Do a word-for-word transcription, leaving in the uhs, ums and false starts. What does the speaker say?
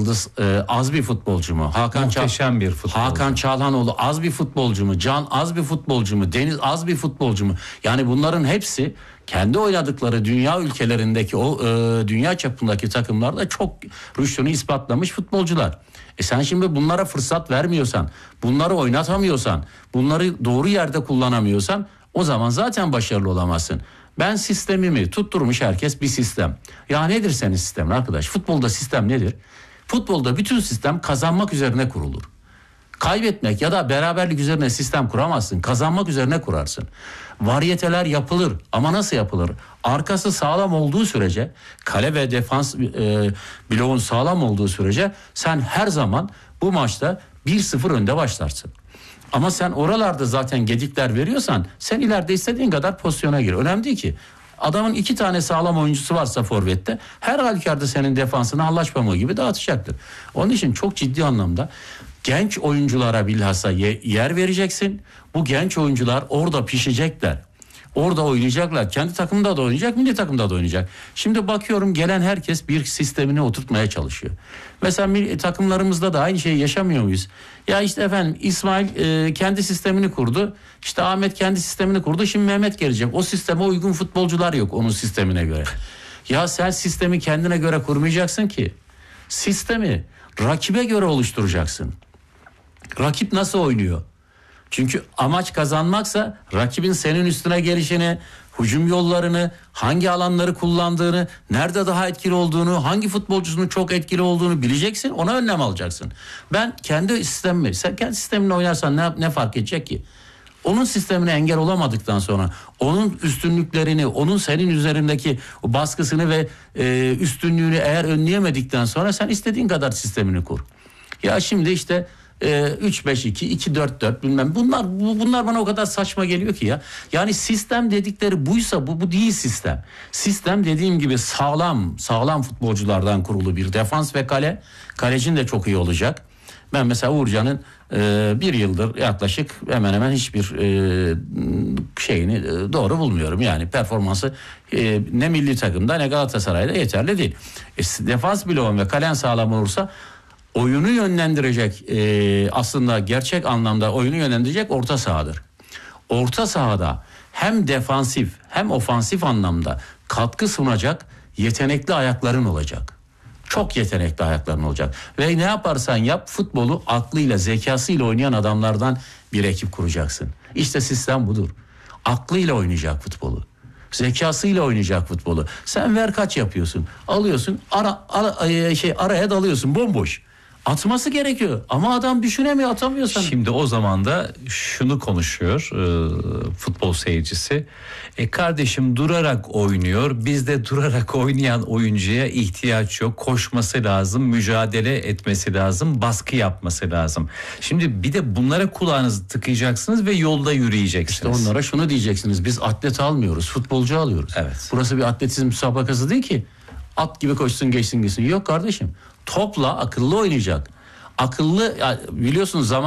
Yıldız e, az bir futbolcu mu? Hakan Muhteşem bir futbolcu. Hakan Çalhanoğlu az bir futbolcu mu? Can az bir futbolcu mu? Deniz az bir futbolcu mu? Yani bunların hepsi kendi oynadıkları dünya ülkelerindeki o e, dünya çapındaki takımlarda çok rüştünü ispatlamış futbolcular. E sen şimdi bunlara fırsat vermiyorsan, bunları oynatamıyorsan, bunları doğru yerde kullanamıyorsan o zaman zaten başarılı olamazsın. Ben sistemimi tutturmuş herkes bir sistem. Ya nedir senin sistemin arkadaş? Futbolda sistem nedir? Futbolda bütün sistem kazanmak üzerine kurulur. Kaybetmek ya da beraberlik üzerine sistem kuramazsın. Kazanmak üzerine kurarsın. Varyeteler yapılır ama nasıl yapılır? Arkası sağlam olduğu sürece, kale ve defans e, bloğun sağlam olduğu sürece sen her zaman bu maçta bir sıfır önde başlarsın. Ama sen oralarda zaten gedikler veriyorsan sen ileride istediğin kadar pozisyona gir. Önemli değil ki. Adamın iki tane sağlam oyuncusu varsa forvette her halükarda senin defansını hallaç pamuğu gibi dağıtacaktır. Onun için çok ciddi anlamda genç oyunculara bilhassa yer vereceksin. Bu genç oyuncular orada pişecekler. Orada oynayacaklar. Kendi takımda da oynayacak, milli takımda da oynayacak. Şimdi bakıyorum gelen herkes bir sistemini oturtmaya çalışıyor. Mesela milli takımlarımızda da aynı şeyi yaşamıyor muyuz? Ya işte efendim İsmail e, kendi sistemini kurdu. İşte Ahmet kendi sistemini kurdu. Şimdi Mehmet gelecek. O sisteme uygun futbolcular yok onun sistemine göre. Ya sen sistemi kendine göre kurmayacaksın ki. Sistemi rakibe göre oluşturacaksın. Rakip nasıl oynuyor? Çünkü amaç kazanmaksa rakibin senin üstüne gelişini, hücum yollarını, hangi alanları kullandığını, nerede daha etkili olduğunu, hangi futbolcusunun çok etkili olduğunu bileceksin. Ona önlem alacaksın. Ben kendi sistemimi, sen kendi sistemini oynarsan ne, ne fark edecek ki? Onun sistemine engel olamadıktan sonra, onun üstünlüklerini, onun senin üzerindeki baskısını ve e, üstünlüğünü eğer önleyemedikten sonra sen istediğin kadar sistemini kur. Ya şimdi işte üç beş iki, iki dört dört bilmem bunlar bu, bunlar bana o kadar saçma geliyor ki ya. Yani sistem dedikleri buysa bu bu değil sistem. Sistem dediğim gibi sağlam sağlam futbolculardan kurulu bir defans ve kale. Kalecin de çok iyi olacak. Ben mesela Uğurcan'ın e, bir yıldır yaklaşık hemen hemen hiçbir e, şeyini e, doğru bulmuyorum. Yani performansı e, ne milli takımda ne Galatasaray'da yeterli değil. E, defans bloğun ve kalen sağlam olursa oyunu yönlendirecek e, aslında gerçek anlamda oyunu yönlendirecek orta sahadır. Orta sahada hem defansif hem ofansif anlamda katkı sunacak yetenekli ayakların olacak. Çok yetenekli ayakların olacak. Ve ne yaparsan yap futbolu aklıyla zekasıyla oynayan adamlardan bir ekip kuracaksın. İşte sistem budur. Aklıyla oynayacak futbolu. Zekasıyla oynayacak futbolu. Sen ver kaç yapıyorsun. Alıyorsun ara, ara, şey, araya dalıyorsun bomboş. Atması gerekiyor ama adam düşünemiyor, atamıyor sana. Şimdi o zaman da şunu konuşuyor e, futbol seyircisi. E kardeşim durarak oynuyor. Bizde durarak oynayan oyuncuya ihtiyaç yok. Koşması lazım, mücadele etmesi lazım, baskı yapması lazım. Şimdi bir de bunlara kulağınızı tıkayacaksınız ve yolda yürüyeceksiniz. İşte onlara şunu diyeceksiniz. Biz atlet almıyoruz, futbolcu alıyoruz. Evet. Burası bir atletizm müsabakası değil ki. At gibi koşsun geçsin gitsin. Yok kardeşim. Topla akıllı oynayacak. Akıllı biliyorsunuz zaman